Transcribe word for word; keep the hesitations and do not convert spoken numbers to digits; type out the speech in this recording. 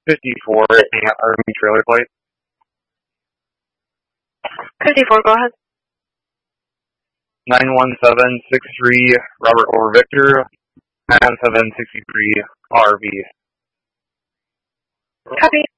fifty-four, Army trailer plate. fifty-four, go ahead. nine one seven six three, Robert over Victor, nine seven six three, R V. Copy.